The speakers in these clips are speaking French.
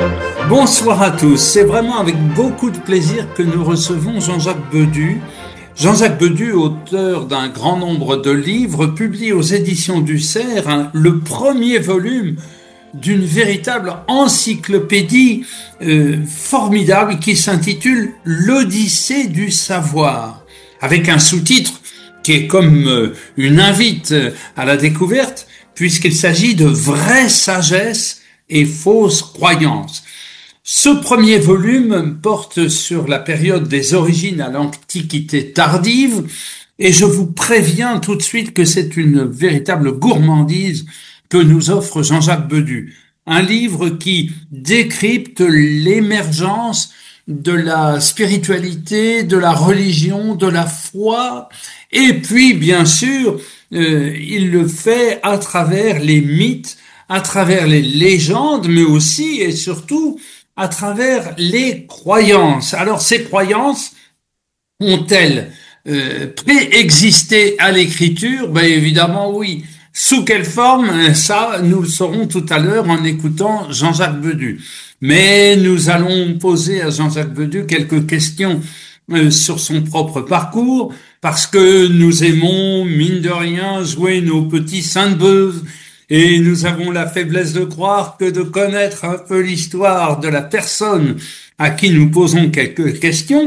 Bonsoir à tous, c'est vraiment avec beaucoup de plaisir que nous recevons Jean-Jacques Bedu. Jean-Jacques Bedu, auteur d'un grand nombre de livres, publie aux éditions du Cerf le premier volume d'une véritable encyclopédie formidable qui s'intitule L'Odyssée du savoir, avec un sous-titre qui est comme une invite à la découverte, puisqu'il s'agit de vraie sagesse et fausses croyances. Ce premier volume porte sur la période des origines à l'Antiquité tardive, et je vous préviens tout de suite que c'est une véritable gourmandise que nous offre Jean-Jacques Bedu. Un livre qui décrypte l'émergence de la spiritualité, de la religion, de la foi, et puis bien sûr, il le fait à travers les mythes, à travers les légendes, mais aussi et surtout à travers les croyances. Alors ces croyances ont-elles préexisté à l'écriture? Ben évidemment oui. Sous quelle forme? Ça, nous le saurons tout à l'heure en écoutant Jean-Jacques Bedu. Mais nous allons poser à Jean-Jacques Bedu quelques questions sur son propre parcours, parce que nous aimons, mine de rien, jouer nos petits saints-beuves. Et nous avons la faiblesse de croire que de connaître un peu l'histoire de la personne à qui nous posons quelques questions.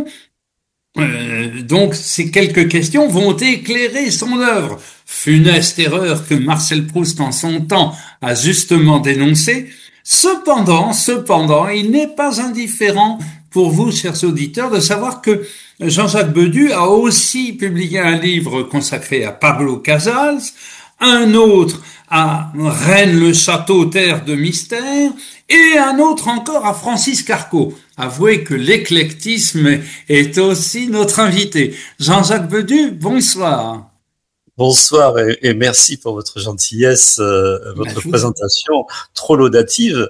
Donc ces quelques questions vont éclairer son œuvre. Funeste erreur que Marcel Proust en son temps a justement dénoncée. Cependant, il n'est pas indifférent pour vous, chers auditeurs, de savoir que Jean-Jacques Bedu a aussi publié un livre consacré à Pablo Casals, un autre à Rennes le Château, terre de mystère, et un autre encore à Francis Carco. Avouez que l'éclectisme est aussi notre invité. Jean-Jacques Bedu, bonsoir. Bonsoir et merci pour votre gentillesse, votre présentation trop laudative.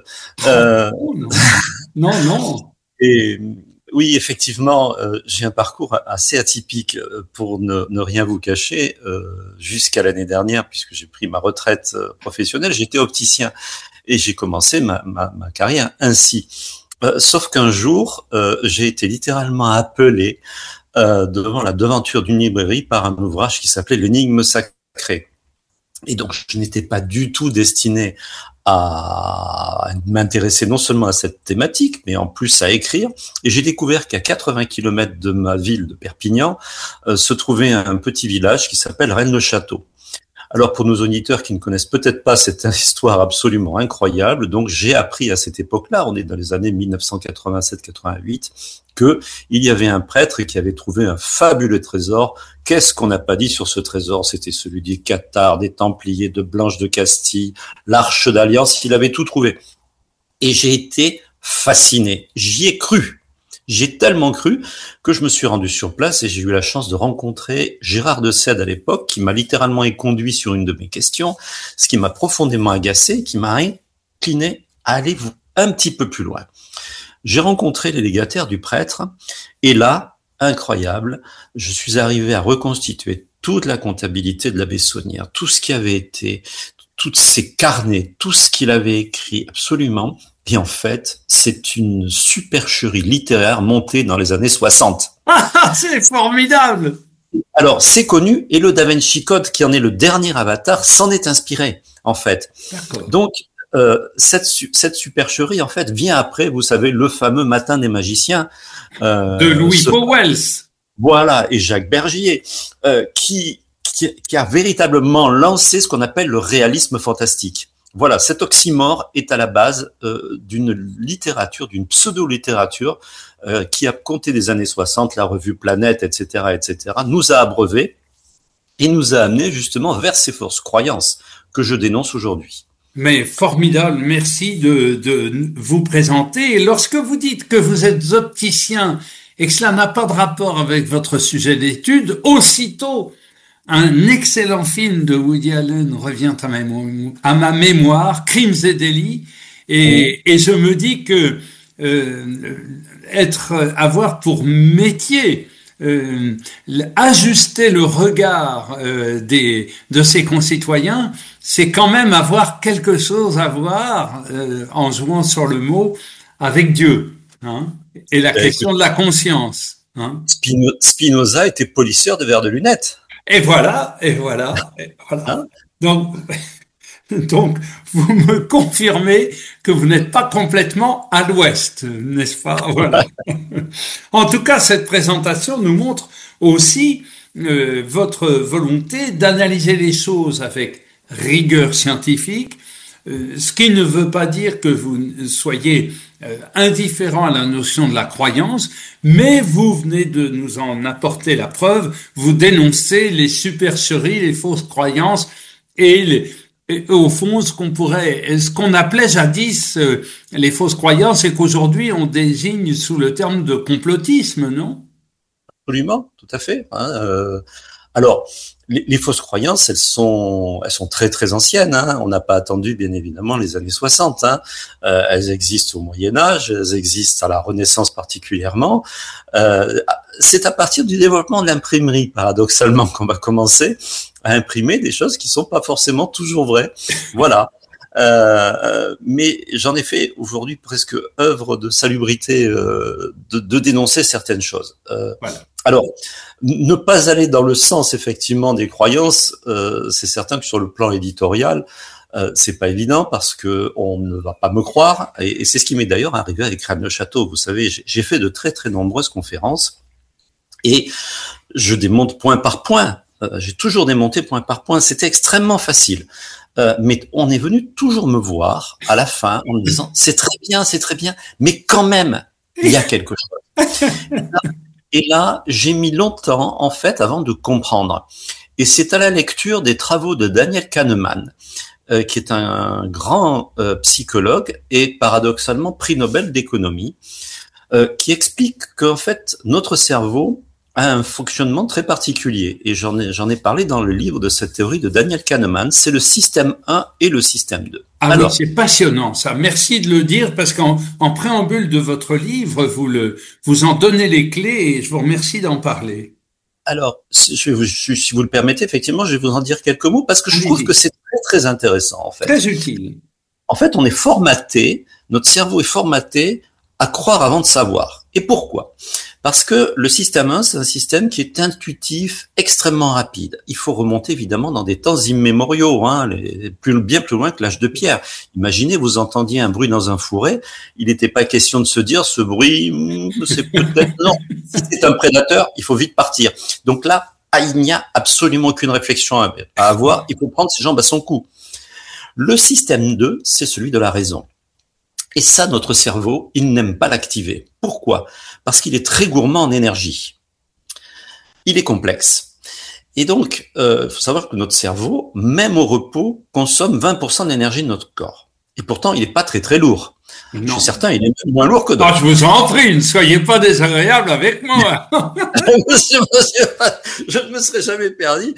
Non. Et oui, effectivement, j'ai un parcours assez atypique pour ne rien vous cacher. Jusqu'à l'année dernière, puisque j'ai pris ma retraite professionnelle, j'étais opticien et j'ai commencé ma carrière ainsi. Sauf qu'un jour, j'ai été littéralement appelé devant la devanture d'une librairie par un ouvrage qui s'appelait L'énigme sacrée. Et donc, je n'étais pas du tout destiné à m'intéresser non seulement à cette thématique, mais en plus à écrire. Et j'ai découvert qu'à 80 km de ma ville de Perpignan se trouvait un petit village qui s'appelle Rennes-le-Château. Alors pour nos auditeurs qui ne connaissent peut-être pas cette histoire absolument incroyable, donc j'ai appris à cette époque-là, on est dans les années 1987-88, que il y avait un prêtre qui avait trouvé un fabuleux trésor. Qu'est-ce qu'on n'a pas dit sur ce trésor? C'était celui des Cathares, des Templiers, de Blanche de Castille, l'Arche d'Alliance, il avait tout trouvé. Et j'ai été fasciné, j'y ai cru. J'ai tellement cru que je me suis rendu sur place et j'ai eu la chance de rencontrer Gérard de Sède à l'époque, qui m'a littéralement éconduit sur une de mes questions, ce qui m'a profondément agacé, qui m'a incliné à aller un petit peu plus loin. J'ai rencontré les légataires du prêtre et là, incroyable, je suis arrivé à reconstituer toute la comptabilité de l'abbé Saunière, tout ce qui avait été, tous ses carnets, tout ce qu'il avait écrit, absolument. Et en fait, c'est une supercherie littéraire montée dans les années 60. Ah, c'est formidable! Alors, c'est connu, et le Da Vinci Code, qui en est le dernier avatar, s'en est inspiré, en fait. D'accord. Donc, cette supercherie, en fait, vient après, vous savez, le fameux Matin des magiciens. De Louis Pauwels. Voilà, et Jacques Bergier, qui a véritablement lancé ce qu'on appelle le réalisme fantastique. Voilà, cet oxymore est à la base d'une littérature, d'une pseudo-littérature qui a compté des années 60, la revue Planète, etc., nous a abreuvés et nous a amenés justement vers ces fausses croyances que je dénonce aujourd'hui. Mais formidable, merci de vous présenter. Et lorsque vous dites que vous êtes opticien et que cela n'a pas de rapport avec votre sujet d'étude, aussitôt un excellent film de Woody Allen revient à ma mémoire, Crimes et délits, et je me dis que avoir pour métier ajuster le regard de ses concitoyens, c'est quand même avoir quelque chose à voir en jouant sur le mot avec Dieu, hein, et la question Écoute, de la conscience, hein. Spinoza était polisseur de verres de lunettes. Et voilà, et voilà, et voilà. Hein. Donc, donc, vous me confirmez que vous n'êtes pas complètement à l'ouest, n'est-ce pas? Voilà. En tout cas, cette présentation nous montre aussi votre volonté d'analyser les choses avec rigueur scientifique, ce qui ne veut pas dire que vous soyez indifférent à la notion de la croyance, mais vous venez de nous en apporter la preuve, vous dénoncez les supercheries, les fausses croyances et au fond, ce qu'on appelait jadis les fausses croyances, et qu'aujourd'hui on désigne sous le terme de complotisme, non? Absolument, tout à fait. Hein. Alors, les fausses croyances, elles sont très très anciennes. Hein. On n'a pas attendu, bien évidemment, les années 60. Hein. Elles existent au Moyen Âge, elles existent à la Renaissance particulièrement. C'est à partir du développement de l'imprimerie, paradoxalement, qu'on va commencer à imprimer des choses qui sont pas forcément toujours vraies. Voilà. Mais j'en ai fait aujourd'hui presque œuvre de salubrité de dénoncer certaines choses. Voilà. Alors, ne pas aller dans le sens effectivement des croyances, c'est certain que sur le plan éditorial, c'est pas évident parce que on ne va pas me croire, et c'est ce qui m'est d'ailleurs arrivé avec Rennes-le-Château. Vous savez, j'ai fait de très très nombreuses conférences et je démonte point par point. J'ai toujours démonté point par point. C'était extrêmement facile. Mais on est venu toujours me voir à la fin en me disant c'est très bien, mais quand même il y a quelque chose. Et là, j'ai mis longtemps en fait avant de comprendre. Et c'est à la lecture des travaux de Daniel Kahneman, qui est un grand psychologue et paradoxalement prix Nobel d'économie, qui explique qu'en fait notre cerveau a un fonctionnement très particulier. Et j'en ai parlé dans le livre de cette théorie de Daniel Kahneman. C'est le système 1 et le système 2. Ah oui, c'est passionnant ça. Merci de le dire parce qu'en préambule de votre livre, vous en donnez les clés et je vous remercie d'en parler. Alors, si vous le permettez, effectivement, je vais vous en dire quelques mots parce que je trouve que c'est très très intéressant en fait. Très utile. En fait, on est formaté, notre cerveau est formaté à croire avant de savoir. Et pourquoi ? Parce que le système 1, c'est un système qui est intuitif, extrêmement rapide. Il faut remonter évidemment dans des temps immémoriaux, hein, bien plus loin que l'âge de pierre. Imaginez, vous entendiez un bruit dans un fourré, il n'était pas question de se dire ce bruit, c'est peut-être non. Si c'est un prédateur, il faut vite partir. Donc là, il n'y a absolument aucune réflexion à avoir. Il faut prendre ses jambes à son cou. Le système 2, c'est celui de la raison. Et ça, notre cerveau, il n'aime pas l'activer. Pourquoi ? Parce qu'il est très gourmand en énergie. Il est complexe. Et donc, faut savoir que notre cerveau, même au repos, consomme 20% de l'énergie de notre corps. Et pourtant, il n'est pas très très lourd. Non. Je suis certain, il est même moins lourd que d'autres. Ah, je vous en prie, ne soyez pas désagréable avec moi. Monsieur, je ne me serais jamais permis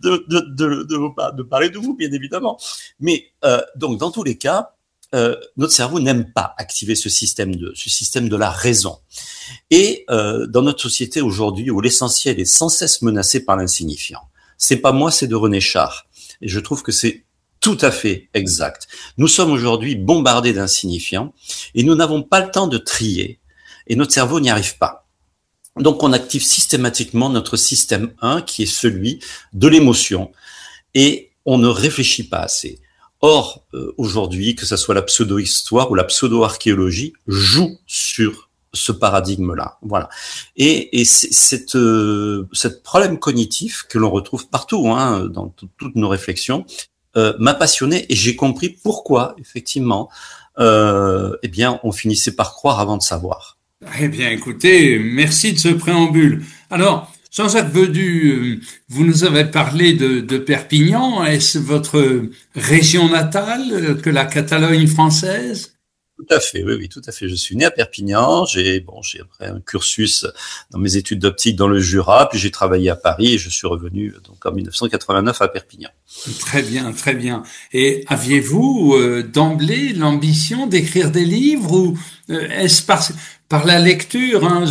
de parler de vous, bien évidemment. Mais donc, dans tous les cas, notre cerveau n'aime pas activer ce système de la raison. Et dans notre société aujourd'hui, où l'essentiel est sans cesse menacé par l'insignifiant, c'est pas moi, c'est de René Char. Et je trouve que c'est tout à fait exact. Nous sommes aujourd'hui bombardés d'insignifiants et nous n'avons pas le temps de trier. Et notre cerveau n'y arrive pas. Donc on active systématiquement notre système 1, qui est celui de l'émotion. Et on ne réfléchit pas assez. Or, aujourd'hui, que ce soit la pseudo-histoire ou la pseudo-archéologie, joue sur ce paradigme-là. Voilà. Et cette problème cognitif que l'on retrouve partout, hein, dans toutes nos réflexions, m'a passionné et j'ai compris pourquoi, effectivement, eh bien, on finissait par croire avant de savoir. Eh bien, écoutez, merci de ce préambule. Alors, Jean-Jacques Bedu, vous nous avez parlé de Perpignan. Est-ce votre région natale que la Catalogne française ? Tout à fait, oui, tout à fait. Je suis né à Perpignan. J'ai après un cursus dans mes études d'optique dans le Jura, puis j'ai travaillé à Paris et je suis revenu donc en 1989 à Perpignan. Très bien, très bien. Et aviez-vous d'emblée l'ambition d'écrire des livres ou est-ce par la lecture, hein,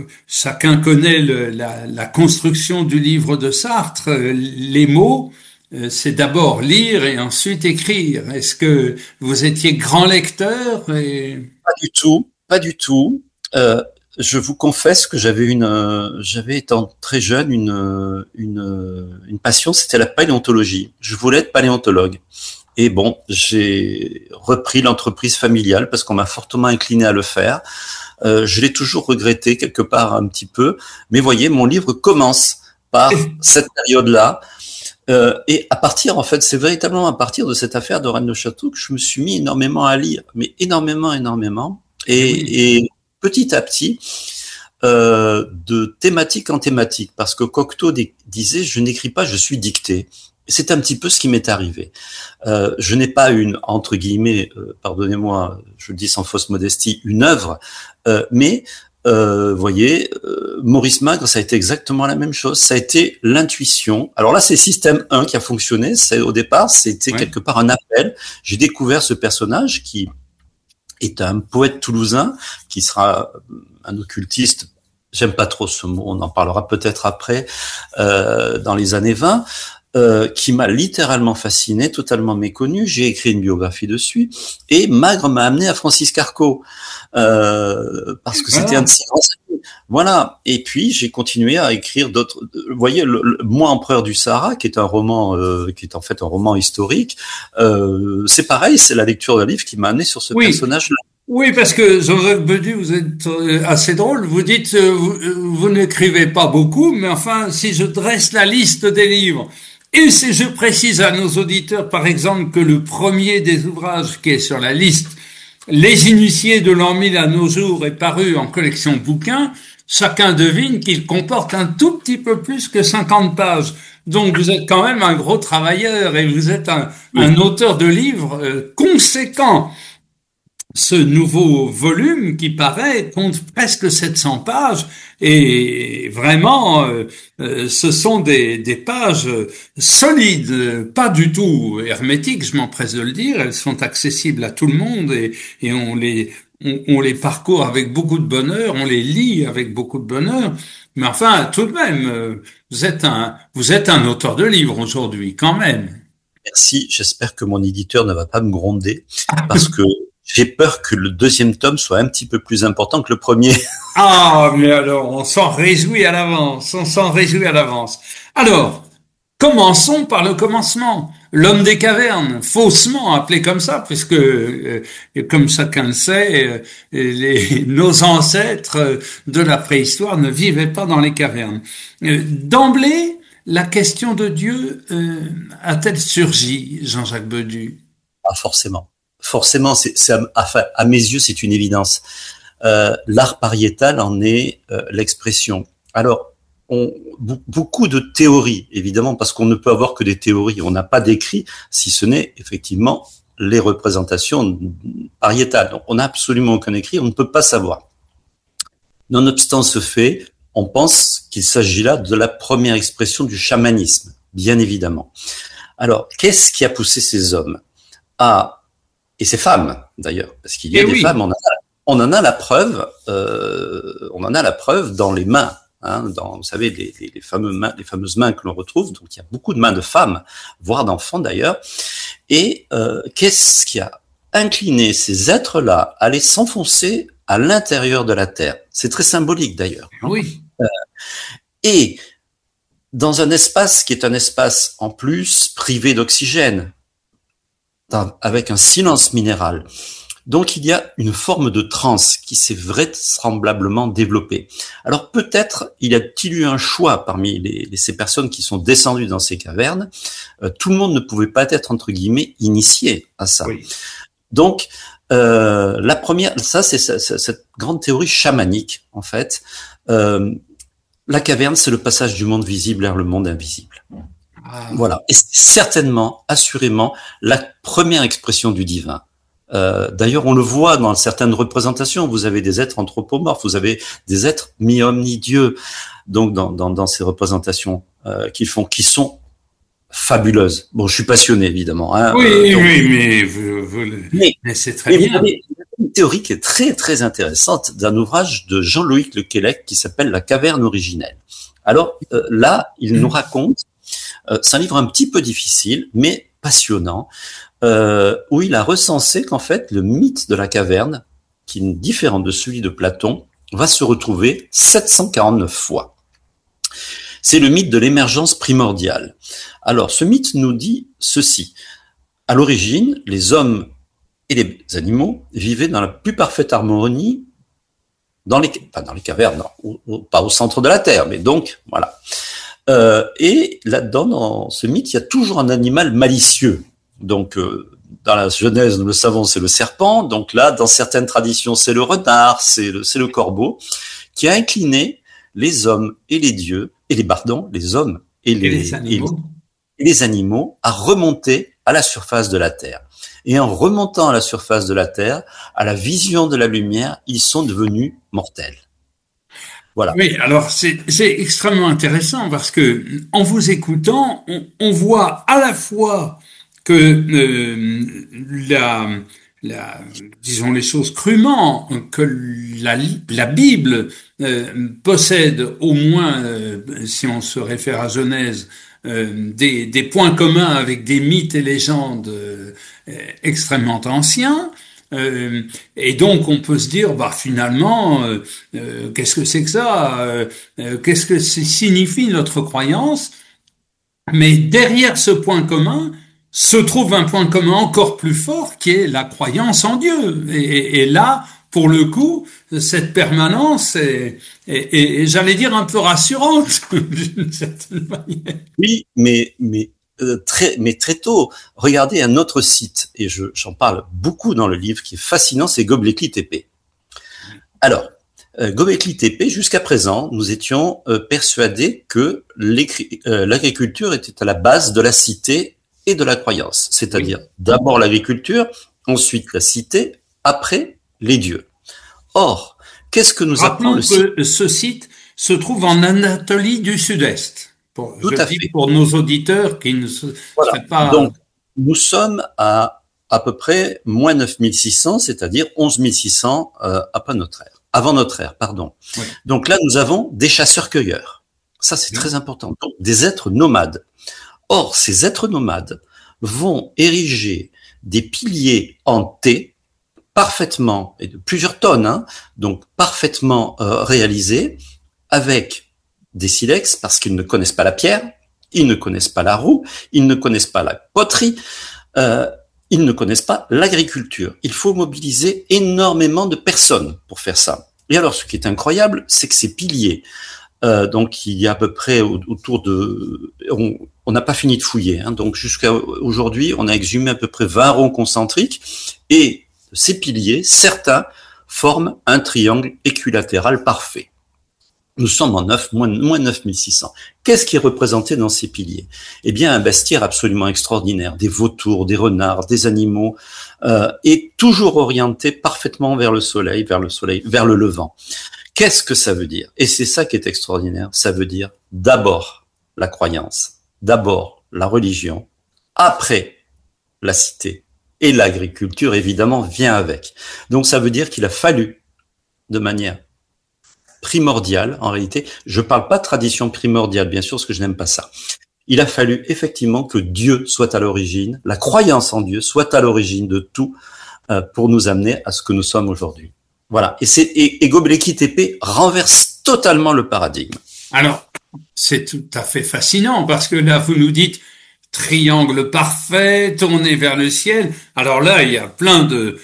chacun connaît la construction du livre de Sartre, les mots c'est d'abord lire et ensuite écrire. Est-ce que vous étiez grand lecteur Pas du tout, pas du tout. Je vous confesse que j'avais étant très jeune une passion, c'était la paléontologie. Je voulais être paléontologue. Et bon, j'ai repris l'entreprise familiale parce qu'on m'a fortement incliné à le faire. Je l'ai toujours regretté quelque part un petit peu, mais voyez, mon livre commence par cette période-là. Et à partir, en fait, c'est véritablement à partir de cette affaire de Rennes-le-Château que je me suis mis énormément à lire, mais énormément. Et petit à petit, de thématique en thématique, parce que Cocteau disait, je n'écris pas, je suis dicté. Et c'est un petit peu ce qui m'est arrivé. Je n'ai pas entre guillemets, pardonnez-moi, je le dis sans fausse modestie, une œuvre, mais voyez, Maurice Magre, ça a été exactement la même chose. Ça a été l'intuition. Alors là, c'est système 1 qui a fonctionné. Au départ, c'était quelque part un appel. J'ai découvert ce personnage qui est un poète toulousain, qui sera un occultiste. J'aime pas trop ce mot. On en parlera peut-être après, dans les années 20. Qui m'a littéralement fasciné, totalement méconnu. J'ai écrit une biographie dessus, et Magre m'a amené à Francis Carco, parce que c'était un de ses grands amis. Voilà. Et puis j'ai continué à écrire d'autres. Vous voyez, Moi, Empereur du Sahara, qui est un roman, qui est en fait un roman historique. C'est pareil, c'est la lecture d'un livre qui m'a amené sur ce personnage-là. Oui, parce que Jean-Jacques Bedu, vous êtes assez drôle. Vous dites, vous n'écrivez pas beaucoup, mais enfin, si je dresse la liste des livres. Et si je précise à nos auditeurs, par exemple, que le premier des ouvrages qui est sur la liste, Les Initiés de l'an 1000 à nos jours, est paru en collection bouquins, chacun devine qu'il comporte un tout petit peu plus que 50 pages. Donc vous êtes quand même un gros travailleur et vous êtes un auteur de livres conséquent. Ce nouveau volume qui paraît compte presque 700 pages et vraiment ce sont des pages solides, pas du tout hermétiques, je m'empresse de le dire. Elles sont accessibles à tout le monde et on les parcourt avec beaucoup de bonheur, on les lit avec beaucoup de bonheur. Mais enfin, tout de même, vous êtes un auteur de livres aujourd'hui, quand même. Merci. J'espère que mon éditeur ne va pas me gronder parce que j'ai peur que le deuxième tome soit un petit peu plus important que le premier. Ah, mais alors, on s'en réjouit à l'avance. Alors, commençons par le commencement. L'homme des cavernes, faussement appelé comme ça, puisque, comme chacun le sait, nos ancêtres de la préhistoire ne vivaient pas dans les cavernes. D'emblée, la question de Dieu a-t-elle surgi, Jean-Jacques Bedu? Ah, forcément. Forcément, à mes yeux, c'est une évidence. L'art pariétal en est l'expression. Alors, beaucoup de théories, évidemment, parce qu'on ne peut avoir que des théories. On n'a pas d'écrit, si ce n'est effectivement les représentations pariétales. Donc, on n'a absolument aucun écrit, on ne peut pas savoir. Nonobstant ce fait, on pense qu'il s'agit là de la première expression du chamanisme, bien évidemment. Alors, qu'est-ce qui a poussé ces hommes et ces femmes, d'ailleurs, parce qu'il y a des femmes, on en a la preuve, dans les mains, vous savez, les fameuses mains que l'on retrouve. Donc, il y a beaucoup de mains de femmes, voire d'enfants d'ailleurs. Et qu'est-ce qui a incliné ces êtres-là à aller s'enfoncer à l'intérieur de la Terre? C'est très symbolique d'ailleurs. Oui. Et dans un espace qui est un espace en plus privé d'oxygène, avec un silence minéral. Donc il y a une forme de transe qui s'est vraisemblablement développée. Alors peut-être il y a-t-il eu un choix parmi ces personnes qui sont descendues dans ces cavernes. Tout le monde ne pouvait pas être entre guillemets initié à ça. Oui. Donc la première, ça c'est cette grande théorie chamanique en fait. La caverne, c'est le passage du monde visible vers le monde invisible. Voilà, et c'est certainement, assurément, la première expression du divin. D'ailleurs, on le voit dans certaines représentations. Vous avez des êtres anthropomorphes, vous avez des êtres mi-homme, mi-dieu. Donc, dans ces représentations qui sont fabuleuses. Bon, je suis passionné, évidemment. Mais c'est très bien. Vous avez une théorie qui est très, très intéressante d'un ouvrage de Jean-Loïc Le Quélec qui s'appelle La caverne originelle. Alors, là, il nous raconte C'est un livre un petit peu difficile, mais passionnant, où il a recensé qu'en fait, le mythe de la caverne, qui est différent de celui de Platon, va se retrouver 749 fois. C'est le mythe de l'émergence primordiale. Alors, ce mythe nous dit ceci. À l'origine, les hommes et les animaux vivaient dans la plus parfaite harmonie pas dans les cavernes, pas au centre de la Terre, mais donc, voilà. Et là-dedans, dans ce mythe, il y a toujours un animal malicieux. Donc, dans la Genèse, nous le savons, c'est le serpent. Donc là, dans certaines traditions, c'est le renard, c'est le corbeau, qui a incliné les hommes et les dieux, les hommes et les animaux à remonter à la surface de la Terre. Et en remontant à la surface de la Terre, à la vision de la lumière, ils sont devenus mortels. Voilà. Oui, alors c'est extrêmement intéressant parce que en vous écoutant, on voit à la fois que disons les choses crûment, que la Bible possède au moins, si on se réfère à Genèse, des points communs avec des mythes et légendes extrêmement anciens. Et donc on peut se dire, bah finalement, qu'est-ce que c'est que ça, qu'est-ce que signifie notre croyance? Mais derrière ce point commun se trouve un point commun encore plus fort, qui est la croyance en Dieu. Et là, pour le coup, cette permanence est j'allais dire un peu rassurante d'une certaine manière. Oui, mais très tôt. Regardez un autre site, et j'en parle beaucoup dans le livre, qui est fascinant, c'est Göbekli Tepe. Alors, Göbekli Tepe, jusqu'à présent, nous étions persuadés que l'agriculture était à la base de la cité et de la croyance. C'est-à-dire, d'abord l'agriculture, ensuite la cité, après les dieux. Or, qu'est-ce que nous apprend le site ? Rappelons que ce site se trouve en Anatolie du Sud-Est. Tout à fait. Pour nos auditeurs qui ne seraient pas... Donc, nous sommes à peu près moins 9600, c'est-à-dire 11600 avant notre ère, pardon. Oui. Donc là, nous avons des chasseurs-cueilleurs. Ça, c'est très important. Donc, des êtres nomades. Or, ces êtres nomades vont ériger des piliers en T, parfaitement, et de plusieurs tonnes, donc parfaitement réalisés, avec des silex, parce qu'ils ne connaissent pas la pierre, ils ne connaissent pas la roue, ils ne connaissent pas la poterie, ils ne connaissent pas l'agriculture. Il faut mobiliser énormément de personnes pour faire ça. Et alors, ce qui est incroyable, c'est que ces piliers, donc il y a à peu près autour de... On n'a pas fini de fouiller, donc jusqu'à aujourd'hui, on a exhumé à peu près 20 ronds concentriques, et ces piliers, certains, forment un triangle équilatéral parfait. Nous sommes en moins 9600. Qu'est-ce qui est représenté dans ces piliers ? Eh bien, un bestiaire absolument extraordinaire, des vautours, des renards, des animaux, et toujours orienté parfaitement vers le soleil, vers le levant. Qu'est-ce que ça veut dire ? Et c'est ça qui est extraordinaire. Ça veut dire d'abord la croyance, d'abord la religion, après la cité, et l'agriculture, évidemment, vient avec. Donc, ça veut dire qu'il a fallu, de manière primordiale, en réalité, je parle pas de tradition primordiale, bien sûr, parce que je n'aime pas ça. Il a fallu effectivement que Dieu soit à l'origine, la croyance en Dieu soit à l'origine de tout, pour nous amener à ce que nous sommes aujourd'hui. Voilà. Et Göbekli Tepe renverse totalement le paradigme. Alors, c'est tout à fait fascinant, parce que là, vous nous dites triangle parfait, tourné vers le ciel. Alors là, il y a plein de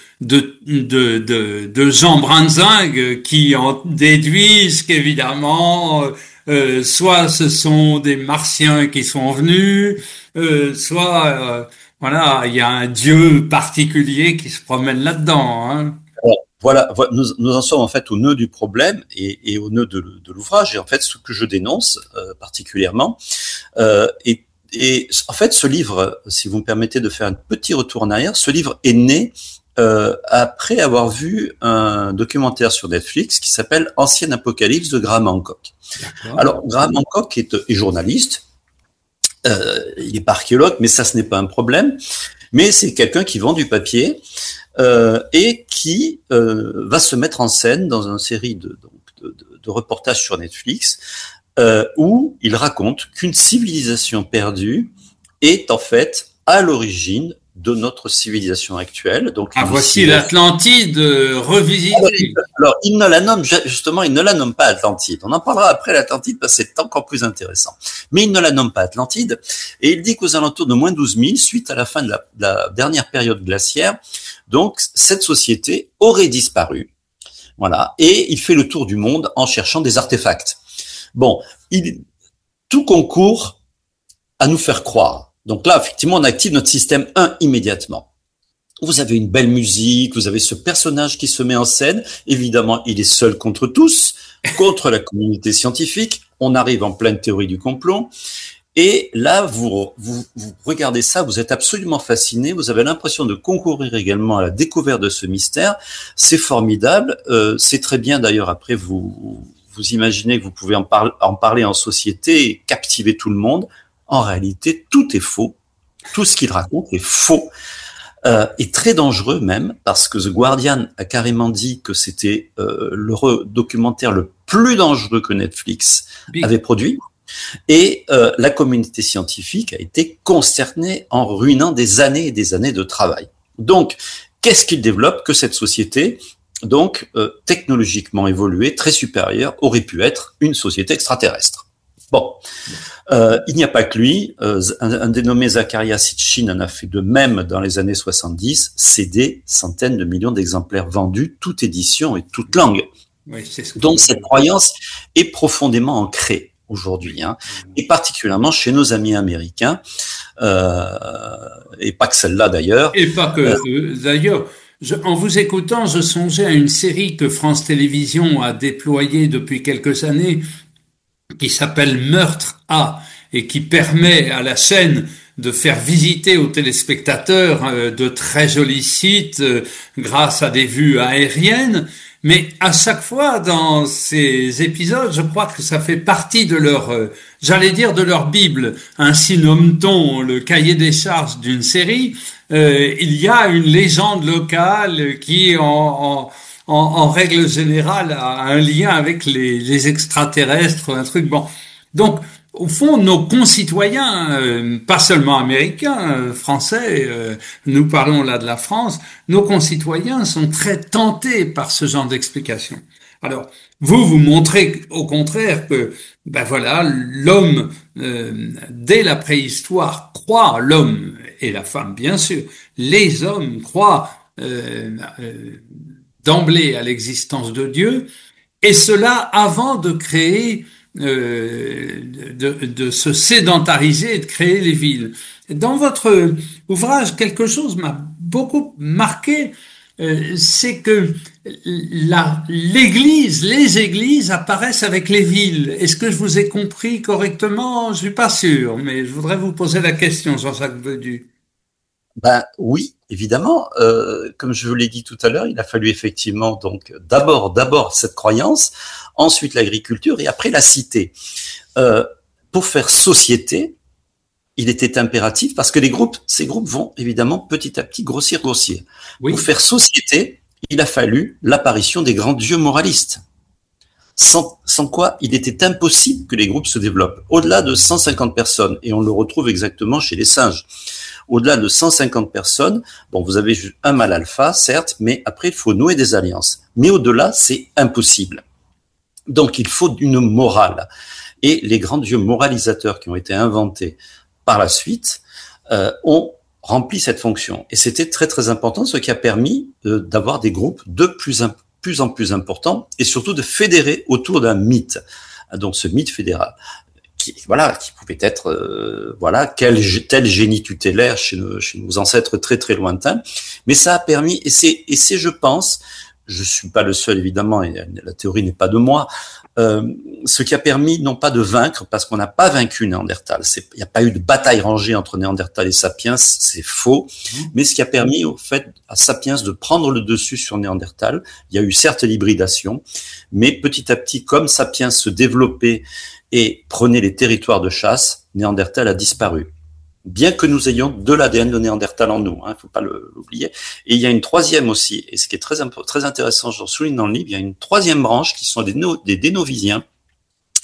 gens brinzingues qui en déduisent qu'évidemment, soit ce sont des martiens qui sont venus, soit voilà, il y a un dieu particulier qui se promène là-dedans. Hein. Voilà, nous en sommes en fait au nœud du problème et au nœud de l'ouvrage. Et en fait, ce que je dénonce particulièrement, et en fait, ce livre, si vous me permettez de faire un petit retour en arrière, ce livre est né après avoir vu un documentaire sur Netflix qui s'appelle Ancienne Apocalypse de Graham Hancock. D'accord. Alors, Graham Hancock est journaliste, il est pas archéologue, mais ça, ce n'est pas un problème. Mais c'est quelqu'un qui vend du papier et qui va se mettre en scène dans une série de reportages sur Netflix où il raconte qu'une civilisation perdue est en fait à l'origine de notre civilisation actuelle. Donc, voici l'Atlantide revisitée. Alors, il ne la nomme, justement, il ne la nomme pas Atlantide. On en parlera après l'Atlantide parce que c'est encore plus intéressant. Mais il ne la nomme pas Atlantide. Et il dit qu'aux alentours de moins 12 000, suite à la fin de la dernière période glaciaire, donc, cette société aurait disparu. Voilà. Et il fait le tour du monde en cherchant des artefacts. Bon, tout concourt à nous faire croire. Donc là, effectivement, on active notre système 1 immédiatement. Vous avez une belle musique, vous avez ce personnage qui se met en scène. Évidemment, il est seul contre tous, contre la communauté scientifique. On arrive en pleine théorie du complot. Et là, vous regardez ça, vous êtes absolument fasciné. Vous avez l'impression de concourir également à la découverte de ce mystère. C'est formidable. C'est très bien d'ailleurs. Après, vous imaginez que vous pouvez en parler en société et captiver tout le monde. En réalité, tout est faux. Tout ce qu'il raconte est faux. Et très dangereux même, parce que The Guardian a carrément dit que c'était le documentaire le plus dangereux que Netflix avait produit. Et la communauté scientifique a été consternée en ruinant des années et des années de travail. Donc, qu'est-ce qu'il développe que cette société, donc technologiquement évoluée, très supérieure, aurait pu être une société extraterrestre? Bon, il n'y a pas que lui. Un dénommé Zecharia Sitchin en a fait de même dans les années 70. C'est des centaines de millions d'exemplaires vendus, toute édition et toute langue. Oui, c'est ce que Donc cette croyance est profondément ancrée aujourd'hui, hein, et particulièrement chez nos amis américains, et pas que celle-là d'ailleurs. Et pas que d'ailleurs. En vous écoutant, je songeais à une série que France Télévisions a déployée depuis quelques années, qui s'appelle Meurtre A, et qui permet à la chaîne de faire visiter aux téléspectateurs de très jolis sites grâce à des vues aériennes. Mais à chaque fois dans ces épisodes, je crois que ça fait partie de leur, j'allais dire de leur Bible. Ainsi nomme-t-on le cahier des charges d'une série. Il y a une légende locale qui, en règle générale, a un lien avec les extraterrestres, un truc bon. Donc, au fond, nos concitoyens, pas seulement américains, français, nous parlons là de la France, nos concitoyens sont très tentés par ce genre d'explication. Alors, vous montrez au contraire que, ben voilà, l'homme, dès la préhistoire, croit, l'homme et la femme, bien sûr, les hommes croient d'emblée à l'existence de Dieu, et cela avant de créer de se sédentariser et de créer les villes. Dans votre ouvrage, quelque chose m'a beaucoup marqué, c'est que les églises apparaissent avec les villes. Est-ce que je vous ai compris correctement? Je suis pas sûr, mais je voudrais vous poser la question, Jean-Jacques Bedu. Ben oui, évidemment. Comme je vous l'ai dit tout à l'heure, il a fallu effectivement donc d'abord cette croyance, ensuite l'agriculture et après la cité. Pour faire société, il était impératif parce que ces groupes vont évidemment petit à petit grossir. Oui. Pour faire société, il a fallu l'apparition des grands dieux moralistes. Sans quoi il était impossible que les groupes se développent. Au-delà de 150 personnes, et on le retrouve exactement chez les singes, au-delà de 150 personnes, bon, vous avez un mâle alpha, certes, mais après, il faut nouer des alliances. Mais au-delà, c'est impossible. Donc, il faut une morale. Et les grands dieux moralisateurs qui ont été inventés par la suite ont rempli cette fonction. Et c'était très, très important, ce qui a permis d'avoir des groupes de plus en plus importants et surtout de fédérer autour d'un mythe. Donc, ce mythe fédéral. Qui pouvait être, tel génie tutélaire chez nos ancêtres très très lointains, mais ça a permis, et c'est, je pense, je suis pas le seul évidemment, et la théorie n'est pas de moi, ce qui a permis non pas de vaincre, parce qu'on n'a pas vaincu Néandertal, il n'y a pas eu de bataille rangée entre Néandertal et Sapiens, c'est faux, mais ce qui a permis au fait à Sapiens de prendre le dessus sur Néandertal. Il y a eu certes l'hybridation, mais petit à petit, comme Sapiens se développait et prenait les territoires de chasse, Néandertal a disparu. Bien que nous ayons de l'ADN de Néandertal en nous, faut pas l'oublier. Et il y a une troisième aussi, et ce qui est très intéressant, j'en souligne dans le livre, il y a une troisième branche qui sont des Dénovisiens,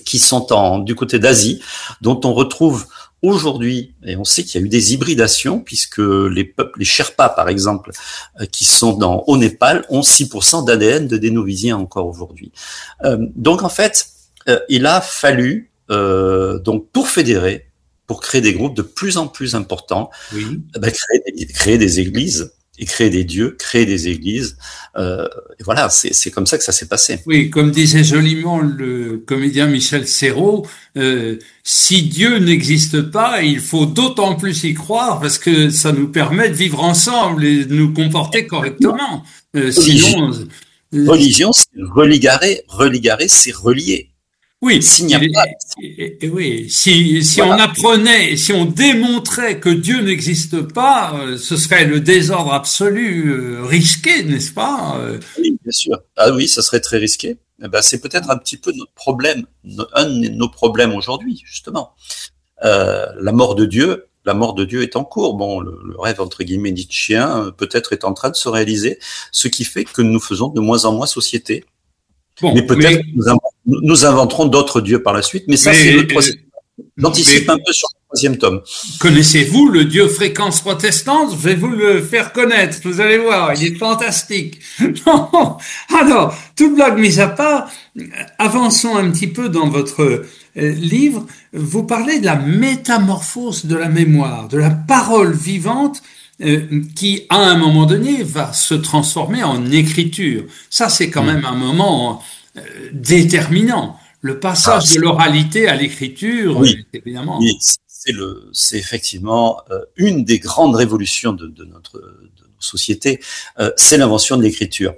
qui sont du côté d'Asie, dont on retrouve aujourd'hui, et on sait qu'il y a eu des hybridations, puisque les Sherpas, par exemple, qui sont au Népal, ont 6% d'ADN de Dénovisien encore aujourd'hui. Donc en fait, il a fallu, donc pour fédérer, pour créer des groupes de plus en plus importants, Oui. Créer des églises, et créer des dieux, créer des églises. Et voilà, c'est comme ça que ça s'est passé. Oui, comme disait joliment le comédien Michel Serrault, si Dieu n'existe pas, il faut d'autant plus y croire parce que ça nous permet de vivre ensemble et de nous comporter correctement. Sinon, Religion, c'est religarer, c'est relier. oui, S'il n'y a pas, oui. Si voilà. on apprenait, si on démontrait que Dieu n'existe pas, ce serait le désordre absolu, risqué, n'est-ce pas? Oui, bien sûr. Ah oui, ça serait très risqué. Eh ben, c'est peut-être un petit peu notre problème, un de nos problèmes aujourd'hui, justement. La mort de Dieu est en cours. Bon, le rêve entre guillemets nietzschéen peut-être est en train de se réaliser, ce qui fait que nous faisons de moins en moins société. Bon, mais peut-être nous inventerons d'autres dieux par la suite. Mais ça, c'est le troisième. J'anticipe un peu sur le troisième tome. Connaissez-vous le Dieu fréquence protestante? Je vais vous le faire connaître. Vous allez voir, il est fantastique. Non. Alors, toute blague mise à part, avançons un petit peu dans votre livre. Vous parlez de la métamorphose de la mémoire, de la parole vivante qui, à un moment donné, va se transformer en écriture. Ça, c'est quand même un moment déterminant. Le passage de l'oralité à l'écriture, oui, évidemment. Oui, c'est effectivement une des grandes révolutions de nos sociétés, c'est l'invention de l'écriture.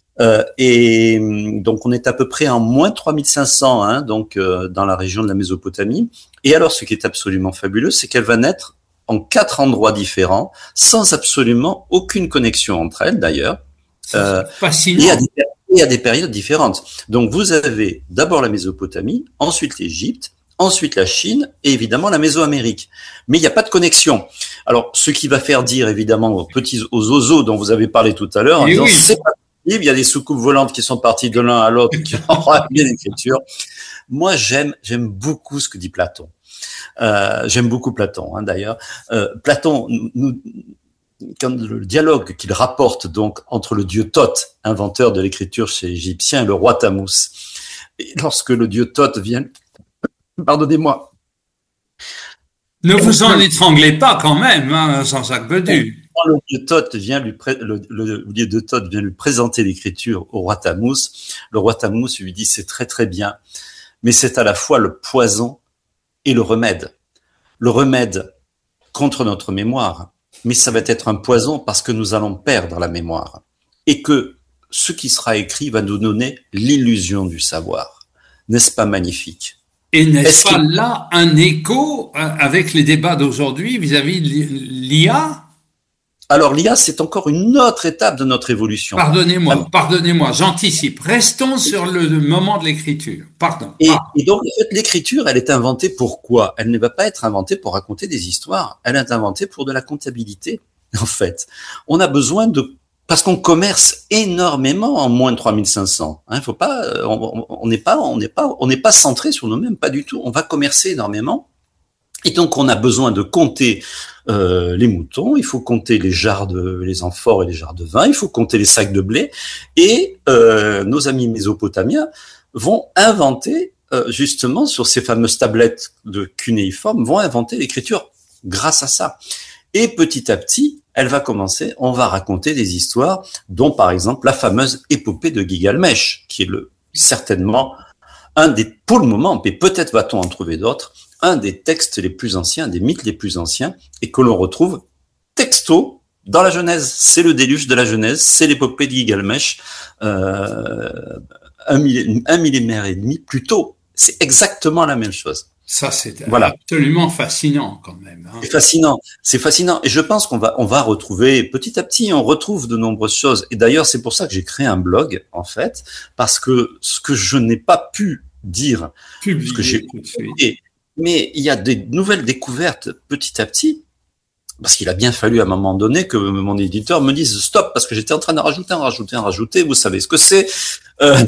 Et donc on est à peu près en moins 3500, hein, donc dans la région de la Mésopotamie. Et alors, ce qui est absolument fabuleux, c'est qu'elle va naître en 4 endroits différents, sans absolument aucune connexion entre elles d'ailleurs. Fascinant. Et à des périodes différentes. Donc vous avez d'abord la Mésopotamie, ensuite l'Égypte, ensuite la Chine et évidemment la Mésoamérique. Mais il n'y a pas de connexion. Alors ce qui va faire dire évidemment aux oiseaux dont vous avez parlé tout à l'heure, en disant c'est pas possible, il y a des soucoupes volantes qui sont parties de l'un à l'autre qui ont ramené l'écriture. Moi j'aime beaucoup ce que dit Platon. J'aime beaucoup Platon, hein, d'ailleurs. Platon quand le dialogue qu'il rapporte donc entre le dieu Thoth, inventeur de l'écriture chez les Égyptiens, et le roi Tammuz. Et lorsque le dieu Thoth vient, pardonnez-moi. Ne vous en étranglez pas quand même, hein, Jean-Jacques Bedu. Quand le dieu Thoth vient le dieu de Thoth vient lui présenter l'écriture au roi Tammuz, le roi Tammuz lui dit c'est très très bien, mais c'est à la fois le poison et le remède. Le remède contre notre mémoire, mais ça va être un poison parce que nous allons perdre la mémoire. Et que ce qui sera écrit va nous donner l'illusion du savoir. N'est-ce pas magnifique? Et n'est-ce pas là un écho avec les débats d'aujourd'hui vis-à-vis de l'IA? Alors l'IA, c'est encore une autre étape de notre évolution. Pardonnez-moi, j'anticipe. Restons sur le moment de l'écriture. Pardon. Et donc, en fait, l'écriture, elle est inventée pour quoi? Elle ne va pas être inventée pour raconter des histoires. Elle est inventée pour de la comptabilité, en fait. On a besoin parce qu'on commerce énormément en moins de 3500. Hein, faut pas, on n'est pas centré sur nous-mêmes, pas du tout. On va commercer énormément. Et donc, on a besoin de compter les moutons, il faut compter les amphores et les jarres de vin, il faut compter les sacs de blé. Et nos amis mésopotamiens vont inventer, justement, sur ces fameuses tablettes de cunéiforme, vont inventer l'écriture grâce à ça. Et petit à petit, on va raconter des histoires, dont par exemple la fameuse épopée de Gilgamesh, qui est certainement pour le moment, mais peut-être va-t-on en trouver d'autres, un des textes les plus anciens, des mythes les plus anciens, et que l'on retrouve texto dans la Genèse. C'est le déluge de la Genèse, c'est l'épopée de Gilgamesh, un millénaire et demi plus tôt. C'est exactement la même chose. Ça, c'est absolument fascinant quand même. Hein. C'est fascinant. Et je pense qu'on va retrouver, petit à petit, on retrouve de nombreuses choses. Et d'ailleurs, c'est pour ça que j'ai créé un blog, en fait, parce que ce que je n'ai pas pu dire, ce que j'ai publié, mais il y a des nouvelles découvertes petit à petit, parce qu'il a bien fallu à un moment donné que mon éditeur me dise stop, parce que j'étais en train de rajouter, vous savez ce que c'est.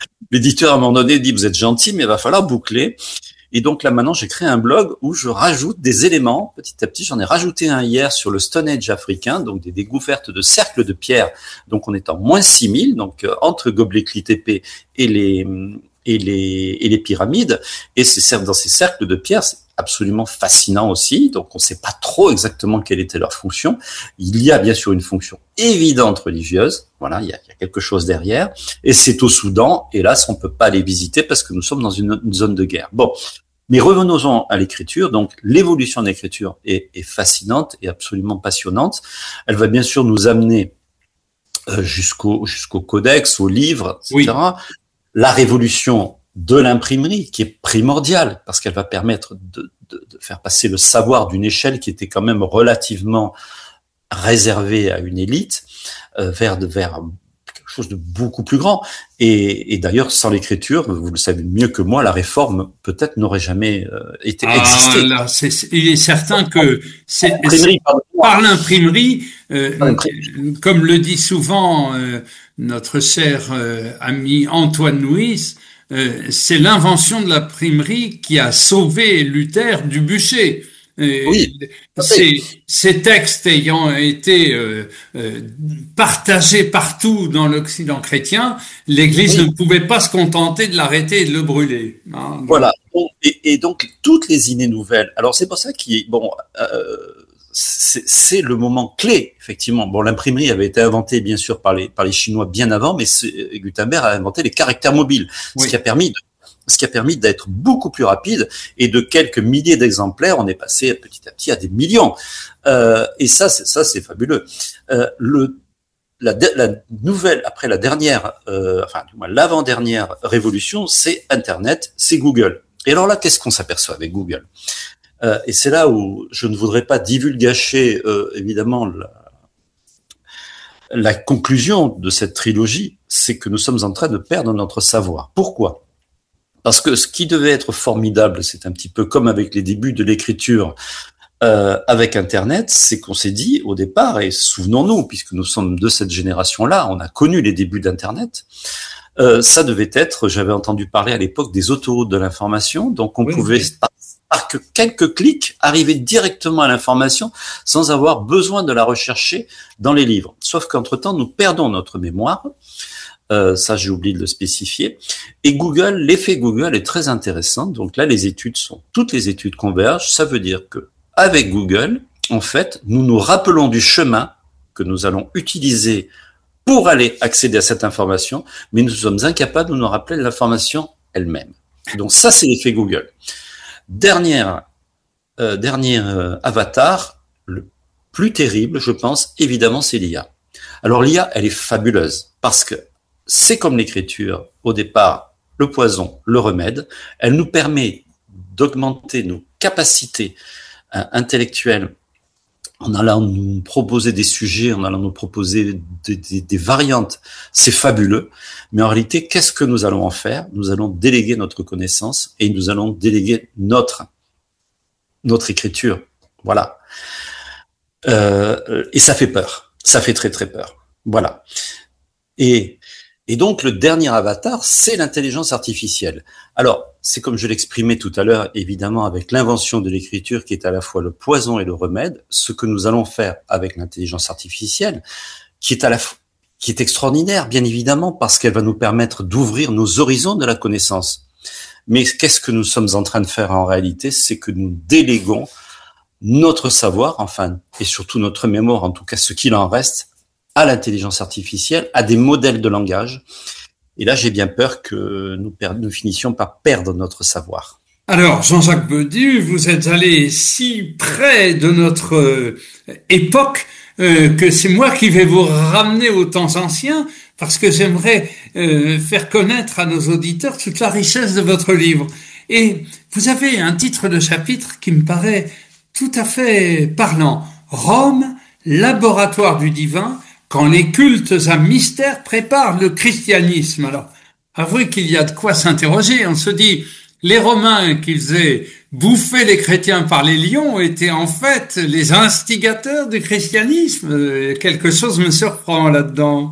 l'éditeur à un moment donné dit vous êtes gentil, mais il va falloir boucler. Et donc là maintenant j'ai créé un blog où je rajoute des éléments petit à petit. J'en ai rajouté un hier sur le Stone Age africain, donc des découvertes de cercles de pierre. Donc on est en moins 6000, donc entre Göbekli Tepe et les pyramides. Et dans ces cercles de pierre, c'est absolument fascinant aussi. Donc on ne sait pas trop exactement quelle était leur fonction. Il y a bien sûr une fonction évidente religieuse. Voilà, il y a quelque chose derrière. Et c'est au Soudan. Hélas, on ne peut pas les visiter parce que nous sommes dans une zone de guerre. Bon. Mais revenons-en à l'écriture. Donc, l'évolution de l'écriture est fascinante et absolument passionnante. Elle va bien sûr nous amener jusqu'au codex, au livre, etc. Oui. La révolution de l'imprimerie, qui est primordiale, parce qu'elle va permettre de faire passer le savoir d'une échelle qui était quand même relativement réservée à une élite, vers quelque chose de beaucoup plus grand. Et d'ailleurs, sans l'écriture, vous le savez mieux que moi, la réforme peut-être n'aurait jamais existé. Là, il est certain que par l'imprimerie, comme le dit souvent notre cher ami Antoine Nuis, c'est l'invention de l'imprimerie qui a sauvé Luther du bûcher. Oui, ces textes ayant été partagés partout dans l'Occident chrétien, l'Église ne pouvait pas se contenter de l'arrêter et de le brûler. Hein, donc. Voilà. Et donc toutes les idées nouvelles. Alors c'est pour ça c'est le moment clé, effectivement. Bon, l'imprimerie avait été inventée, bien sûr, par les Chinois bien avant, mais Gutenberg a inventé les caractères mobiles, ce qui a permis d'être beaucoup plus rapide, et de quelques milliers d'exemplaires, on est passé petit à petit à des millions. Et ça, c'est fabuleux. La nouvelle, après la dernière, l'avant-dernière révolution, c'est Internet, c'est Google. Et alors là, qu'est-ce qu'on s'aperçoit avec Google ? Et c'est là où je ne voudrais pas divulgacher, évidemment, la conclusion de cette trilogie, c'est que nous sommes en train de perdre notre savoir. Pourquoi ? Parce que ce qui devait être formidable, c'est un petit peu comme avec les débuts de l'écriture avec Internet, c'est qu'on s'est dit au départ, et souvenons-nous, puisque nous sommes de cette génération-là, on a connu les débuts d'Internet, ça devait être, j'avais entendu parler à l'époque des autoroutes de l'information, donc on pouvait par quelques clics arriver directement à l'information sans avoir besoin de la rechercher dans les livres. Sauf qu'entre-temps, nous perdons notre mémoire. Ça, j'ai oublié de le spécifier. Et Google, l'effet Google est très intéressant. Donc là, toutes les études convergent. Ça veut dire que avec Google, en fait, nous nous rappelons du chemin que nous allons utiliser pour aller accéder à cette information, mais nous sommes incapables de nous rappeler l'information elle-même. Donc ça, c'est l'effet Google. Dernier avatar, le plus terrible, je pense, évidemment, c'est l'IA. Alors l'IA, elle est fabuleuse parce que c'est comme l'écriture, au départ, le poison, le remède. Elle nous permet d'augmenter nos capacités intellectuelles en allant nous proposer des sujets, en allant nous proposer des variantes. C'est fabuleux. Mais en réalité, qu'est-ce que nous allons en faire ? Nous allons déléguer notre connaissance et nous allons déléguer notre écriture. Voilà. Et ça fait peur. Ça fait très, très peur. Voilà. Et donc, le dernier avatar, c'est l'intelligence artificielle. Alors, c'est comme je l'exprimais tout à l'heure, évidemment, avec l'invention de l'écriture qui est à la fois le poison et le remède, ce que nous allons faire avec l'intelligence artificielle, qui est extraordinaire, bien évidemment, parce qu'elle va nous permettre d'ouvrir nos horizons de la connaissance. Mais qu'est-ce que nous sommes en train de faire en réalité ? C'est que nous déléguons notre savoir, enfin, et surtout notre mémoire, en tout cas ce qu'il en reste, à l'intelligence artificielle, à des modèles de langage. Et là, j'ai bien peur que nous finissions par perdre notre savoir. Alors, Jean-Jacques Bedu, vous êtes allé si près de notre époque que c'est moi qui vais vous ramener aux temps anciens, parce que j'aimerais faire connaître à nos auditeurs toute la richesse de votre livre. Et vous avez un titre de chapitre qui me paraît tout à fait parlant. Rome, laboratoire du divin, quand les cultes à mystère préparent le christianisme. Alors, avouez qu'il y a de quoi s'interroger. On se dit, les Romains qui faisaient bouffer les chrétiens par les lions étaient en fait les instigateurs du christianisme. Quelque chose me surprend là-dedans.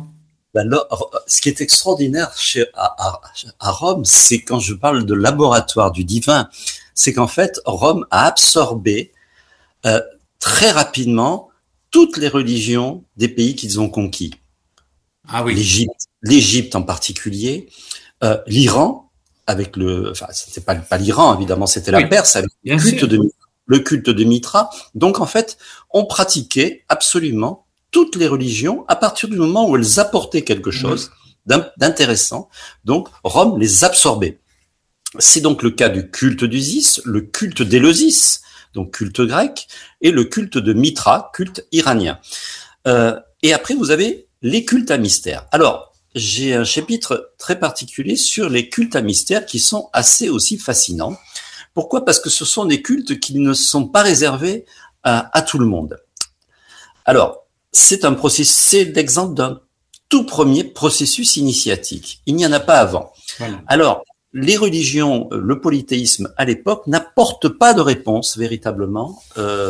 Ben, ce qui est extraordinaire à Rome, c'est quand je parle de laboratoire du divin, c'est qu'en fait, Rome a absorbé très rapidement toutes les religions des pays qu'ils ont conquis. Ah oui. L'Égypte en particulier, l'Iran avec c'était pas l'Iran évidemment, c'était la Perse avec le culte de Mitra. Donc en fait, on pratiquait absolument toutes les religions à partir du moment où elles apportaient quelque chose d'intéressant. Donc Rome les absorbait. C'est donc le cas du culte d'Isis, le culte d'Éleusis, donc culte grec, et le culte de Mitra, culte iranien. Et après, vous avez les cultes à mystère. Alors, j'ai un chapitre très particulier sur les cultes à mystère qui sont assez aussi fascinants. Pourquoi ? Parce que ce sont des cultes qui ne sont pas réservés à tout le monde. Alors, c'est l'exemple d'un tout premier processus initiatique. Il n'y en a pas avant. Voilà. Alors, les religions, le polythéisme à l'époque n'apporte pas de réponse véritablement.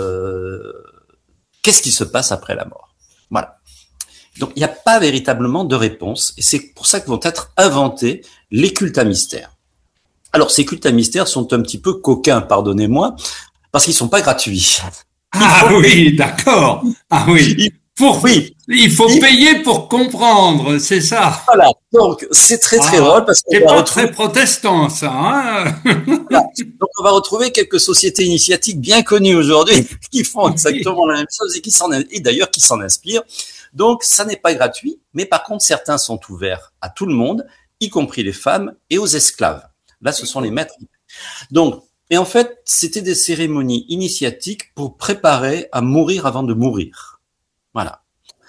Qu'est-ce qui se passe après la mort ? Voilà. Donc, il n'y a pas véritablement de réponse, et c'est pour ça que vont être inventés les cultes à mystère. Alors, ces cultes à mystère sont un petit peu coquins, pardonnez-moi, parce qu'ils sont pas gratuits. Oui, d'accord. Ah oui. Il faut payer pour comprendre, c'est ça. Voilà. Donc, c'est très drôle parce qu'on va pas retrouver... très protestant, ça, hein. Voilà. Donc, on va retrouver quelques sociétés initiatiques bien connues aujourd'hui qui font exactement la même chose et d'ailleurs qui s'en inspirent. Donc, ça n'est pas gratuit, mais par contre, certains sont ouverts à tout le monde, y compris les femmes et aux esclaves. Là, ce sont les maîtres. Donc, et en fait, c'était des cérémonies initiatiques pour préparer à mourir avant de mourir. Voilà.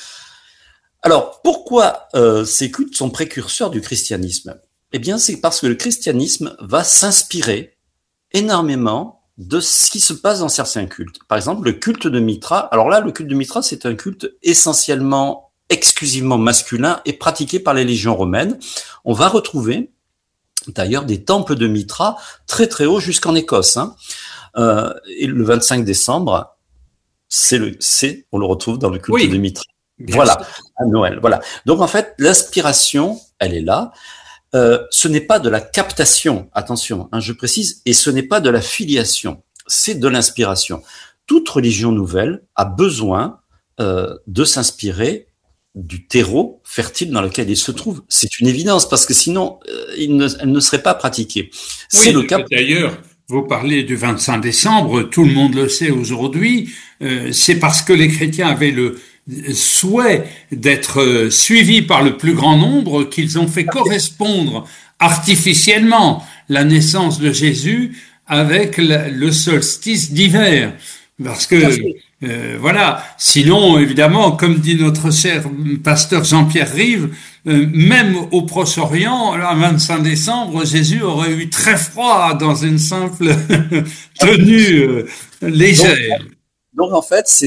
Alors, pourquoi ces cultes sont précurseurs du christianisme ? Eh bien, c'est parce que le christianisme va s'inspirer énormément de ce qui se passe dans certains cultes. Par exemple, le culte de Mitra. Alors là, le culte de Mitra, c'est un culte exclusivement masculin et pratiqué par les légions romaines. On va retrouver d'ailleurs des temples de Mitra très très hauts jusqu'en Écosse. Et le 25 décembre, on le retrouve dans le culte de Mitra. Voilà, à Noël. Voilà. Donc en fait, l'inspiration, elle est là. Ce n'est pas de la captation, attention, je précise, et ce n'est pas de la filiation, c'est de l'inspiration. Toute religion nouvelle a besoin de s'inspirer du terreau fertile dans lequel il se trouve. C'est une évidence, parce que sinon, elle ne serait pas pratiquée. C'est le cas. D'ailleurs, vous parlez du 25 décembre, tout le monde le sait aujourd'hui, c'est parce que les chrétiens avaient le souhait d'être suivis par le plus grand nombre qu'ils ont fait correspondre artificiellement la naissance de Jésus avec le solstice d'hiver. Parce que, voilà, sinon, évidemment, comme dit notre cher pasteur Jean-Pierre Rive, même au Proche-Orient, le 25 décembre, Jésus aurait eu très froid dans une simple tenue légère. Donc, en fait, ce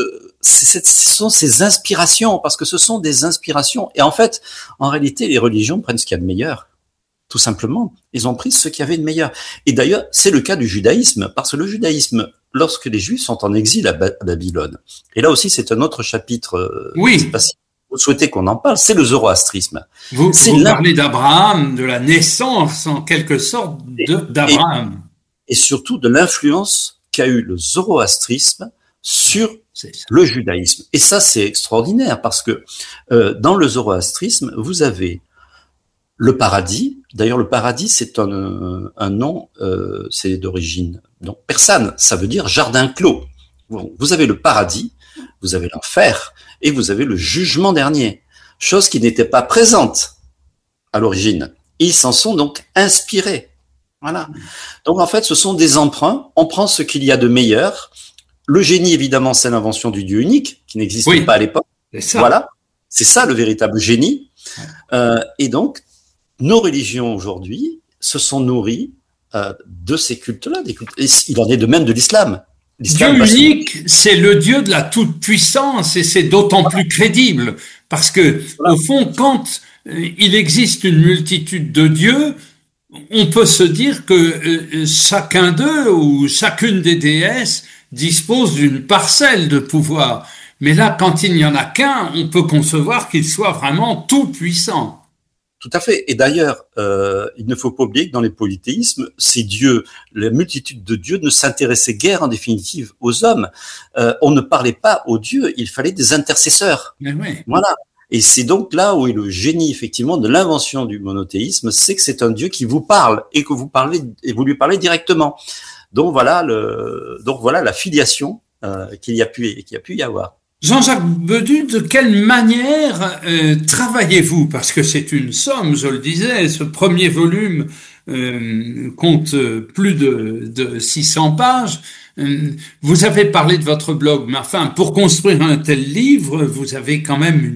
sont ces inspirations, parce que ce sont des inspirations. Et en fait, en réalité, les religions prennent ce qu'il y a de meilleur. Tout simplement. Ils ont pris ce qu'il y avait de meilleur. Et d'ailleurs, c'est le cas du judaïsme, parce que le judaïsme, lorsque les Juifs sont en exil à Babylone, et là aussi, c'est un autre chapitre, je sais pas si vous souhaitez qu'on en parle, c'est le zoroastrisme. Vous parlez d'Abraham, de la naissance, en quelque sorte, d'Abraham. Et surtout de l'influence qu'a eu le zoroastrisme sur le judaïsme. Et ça, c'est extraordinaire, parce que dans le zoroastrisme, vous avez le paradis. D'ailleurs, le paradis, c'est un nom, c'est d'origine persane. Ça veut dire jardin clos. Vous avez le paradis, vous avez l'enfer, et vous avez le jugement dernier. Chose qui n'était pas présente à l'origine. Ils s'en sont donc inspirés. Voilà. Donc, en fait, ce sont des emprunts. On prend ce qu'il y a de meilleur. Le génie, évidemment, c'est l'invention du Dieu unique, qui n'existait pas à l'époque. Voilà. C'est ça, le véritable génie. Et donc, nos religions aujourd'hui se sont nourries de ces cultes-là. Il en est de même de l'islam. Dieu unique, c'est le Dieu de la toute-puissance, et c'est d'autant plus crédible, parce que, au fond, quand il existe une multitude de dieux, on peut se dire que chacun d'eux ou chacune des déesses dispose d'une parcelle de pouvoir. Mais là, quand il n'y en a qu'un, on peut concevoir qu'il soit vraiment tout puissant. Tout à fait. Et d'ailleurs, il ne faut pas oublier que dans les polythéismes, ces dieux, la multitude de dieux ne s'intéressaient guère en définitive aux hommes. On ne parlait pas aux dieux, il fallait des intercesseurs. Mais oui. Voilà. Et c'est donc là où est le génie effectivement de l'invention du monothéisme, c'est que c'est un dieu qui vous parle et que vous parlez et vous lui parlez directement. Donc voilà la filiation qu'il y a pu y avoir. Jean-Jacques Bedu, de quelle manière travaillez-vous? Parce que c'est une somme, je le disais, ce premier volume compte plus de 600 pages. Vous avez parlé de votre blog, mais enfin, pour construire un tel livre, vous avez quand même